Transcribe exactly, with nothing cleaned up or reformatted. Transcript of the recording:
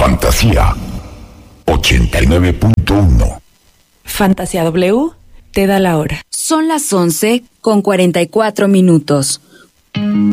Fantasía ochenta y nueve punto uno. Fantasía W te da la hora. Son las once con cuarenta y cuatro minutos.